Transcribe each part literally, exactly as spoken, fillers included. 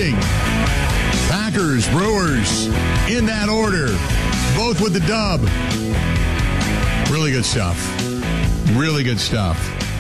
evening. Packers, Brewers, in that order. Both with the dub. Really good stuff. Really good stuff.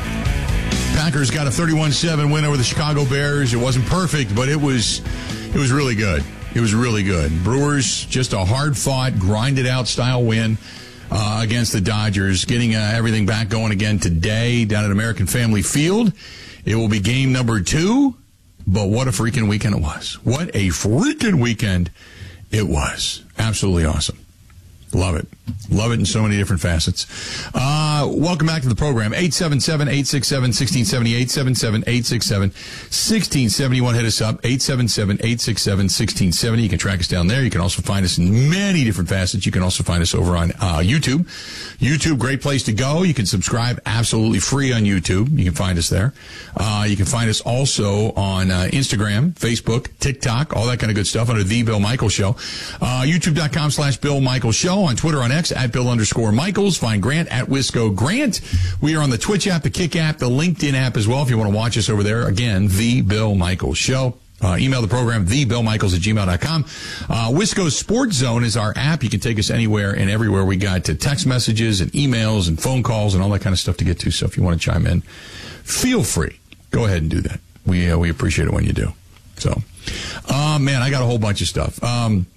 Packers got a thirty-one seven win over the Chicago Bears. It wasn't perfect, but it was it was really good. It was really good. Brewers, just a hard-fought, grinded-out style win uh, against the Dodgers, getting uh, everything back going again today down at American Family Field. It will be game number two, but what a freaking weekend it was. What a freaking weekend it was. Absolutely awesome. Love it. Love it in so many different facets. Uh, welcome back to the program. eight seven seven, eight six seven, one six seven zero, eight seven seven, eight six seven, one six seven one. Hit us up, eight seven seven, eight six seven, one six seven zero. You can track us down there. You can also find us in many different facets. You can also find us over on uh, YouTube. YouTube, great place to go. You can subscribe absolutely free on YouTube. You can find us there. Uh, you can find us also on uh, Instagram, Facebook, TikTok, all that kind of good stuff under The Bill Michaels Show. Uh, YouTube.com slash Bill Michaels Show. On Twitter, on X, at Bill underscore Michaels. Find Grant at Wisco Grant. We are on the Twitch app, the Kick app, the LinkedIn app as well if you want to watch us over there. Again, The Bill Michaels Show. Uh, email the program, thebillmichaels at gmail dot com. Uh, Wisco Sports Zone is our app. You can take us anywhere and everywhere. We got to text messages and emails and phone calls and all that kind of stuff to get to. So if you want to chime in, feel free. Go ahead and do that. We, uh, we appreciate it when you do. So, uh, man, I got a whole bunch of stuff. Um,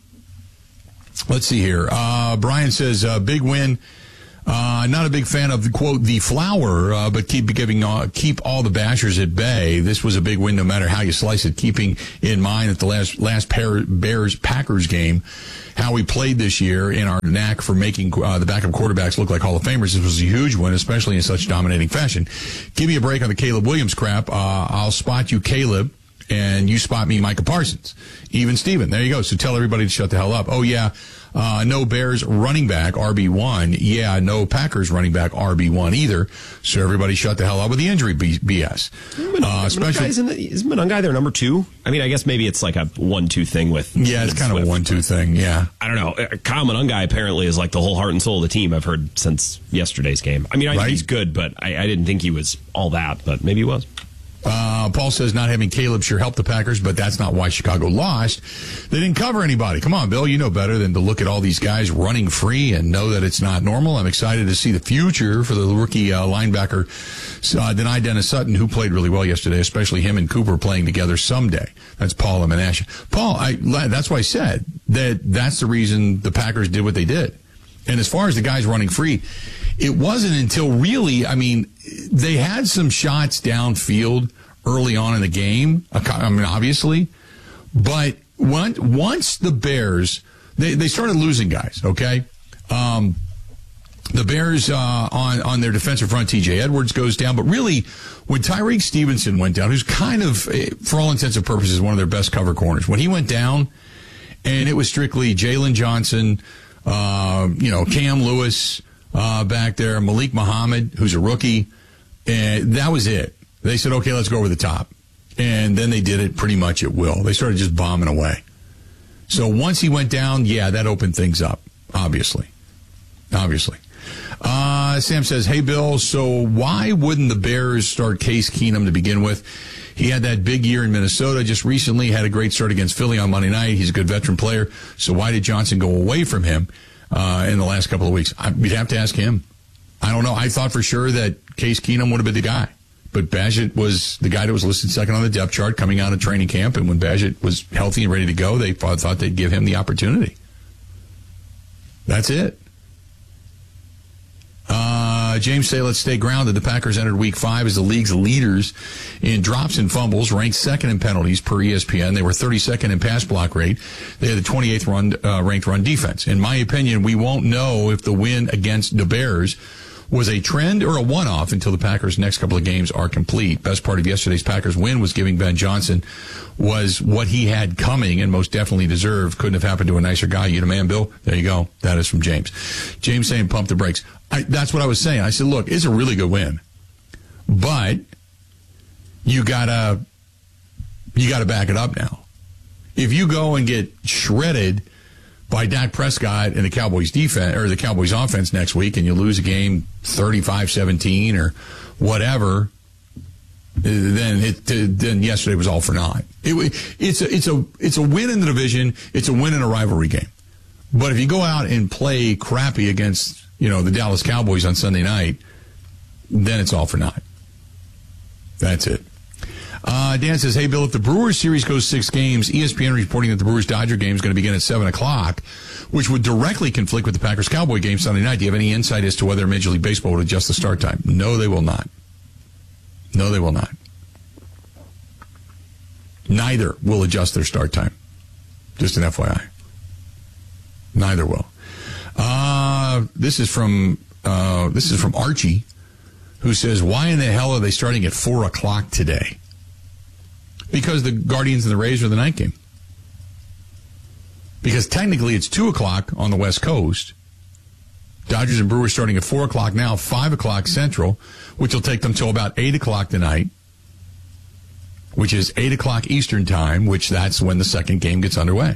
Let's see here. Uh, Brian says, uh, big win. Uh, not a big fan of the quote, the flower, uh, but keep giving, uh, keep all the bashers at bay. This was a big win no matter how you slice it, keeping in mind that the last, last pair, Bears Packers game, how we played this year in our knack for making, uh, the backup quarterbacks look like Hall of Famers. This was a huge win, especially in such dominating fashion. Give me a break on the Caleb Williams crap. Uh, I'll spot you, Caleb. And you spot me, Micah Parsons. Even Steven. There you go. So tell everybody to shut the hell up. Oh, yeah. Uh, no Bears running back, R B one. Yeah, no Packers running back, R B one either. So everybody shut the hell up with the injury B S. Uh, especially, isn't, isn't Monangai their number two? I mean, I guess maybe it's like a one two thing with. Yeah, it's kind Swift, of a one two thing, yeah. I don't know. Kyle Monangai apparently is like the whole heart and soul of the team, I've heard since yesterday's game. I mean, I right? think he's good, but I, I didn't think he was all that, but maybe he was. Uh, Paul says not having Caleb sure helped the Packers, but that's not why Chicago lost. They didn't cover anybody. Come on, Bill, you know better than to look at all these guys running free and know that it's not normal. I'm excited to see the future for the rookie uh, linebacker, uh, Denai Dennis Sutton, who played really well yesterday, especially him and Cooper playing together someday. That's Paul and Menashe. Paul, I, that's why I said that that's the reason the Packers did what they did. And as far as the guys running free, it wasn't until really, I mean, they had some shots downfield early on in the game. I mean, obviously, but once, once the Bears, they, they started losing guys, okay? Um, the Bears, uh, on, on their defensive front, T J Edwards goes down, but really, when Tyreek Stevenson went down, who's kind of, for all intents and purposes, one of their best cover corners, when he went down, and it was strictly Jalen Johnson, uh, you know, Cam Lewis, Uh, back there, Malik Muhammad, who's a rookie, and that was it. They said, okay, let's go over the top. And then they did it pretty much at will. They started just bombing away. So once he went down, yeah, that opened things up, obviously. Obviously. Uh, Sam says, hey, Bill, so why wouldn't the Bears start Case Keenum to begin with? He had that big year in Minnesota just recently, had a great start against Philly on Monday night. He's a good veteran player. So why did Johnson go away from him? Uh, in the last couple of weeks? I, we'd have to ask him. I don't know. I thought for sure that Case Keenum would have been the guy. But Bagent was the guy that was listed second on the depth chart coming out of training camp. And when Bagent was healthy and ready to go, they thought, thought they'd give him the opportunity. That's it. Uh, James say, let's stay grounded. The Packers entered week five as the league's leaders in drops and fumbles, ranked second in penalties per E S P N. They were thirty-second in pass block rate. They had the twenty-eighth run, uh, ranked run defense. In my opinion, we won't know if the win against the Bears was a trend or a one-off until the Packers' next couple of games are complete. Best part of yesterday's Packers win was giving Ben Johnson was what he had coming and most definitely deserved. Couldn't have happened to a nicer guy. You the man, Bill? There you go. That is from James. James saying pump the brakes. I, that's what I was saying. I said, look, it's a really good win, but you gotta, you gotta back it up now. If you go and get shredded by Dak Prescott and the Cowboys defense or the Cowboys offense next week and you lose a game thirty-five seventeen or whatever, then it then yesterday was all for naught. It, it's a it's a it's a win in the division. It's a win in a rivalry game. But if you go out and play crappy against, you know, the Dallas Cowboys on Sunday night, then it's all for naught. That's it. Uh, Dan says, hey, Bill, if the Brewers series goes six games, E S P N reporting that the Brewers-Dodger game is going to begin at seven o'clock, which would directly conflict with the Packers-Cowboy game Sunday night. Do you have any insight as to whether Major League Baseball would adjust the start time? No, they will not. No, they will not. Neither will adjust their start time. Just an F Y I. Neither will. Uh, this is from uh, this is from Archie, who says, why in the hell are they starting at four o'clock today? Because the Guardians and the Rays are the night game. Because technically it's two o'clock on the West Coast. Dodgers and Brewers starting at four o'clock now, five o'clock Central, which will take them till about eight o'clock tonight, which is eight o'clock Eastern time, which that's when the second game gets underway.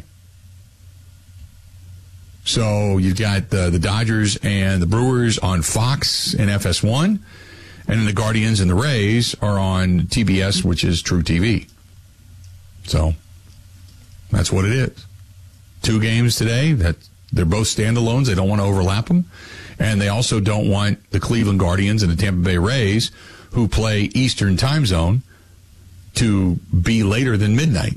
So you've got the, the Dodgers and the Brewers on Fox and F S one, and then the Guardians and the Rays are on T B S, which is True T V. So that's what it is. Two games today. That they're both standalones. They don't want to overlap them. And they also don't want the Cleveland Guardians and the Tampa Bay Rays, who play Eastern time zone, to be later than midnight.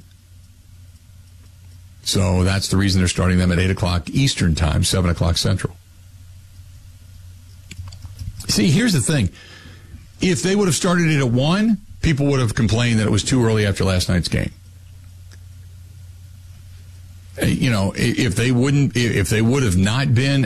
So that's the reason they're starting them at eight o'clock Eastern time, seven o'clock Central. See, here's the thing. If they would have started it at one, people would have complained that it was too early after last night's game. You know, if they wouldn't, if they would have not been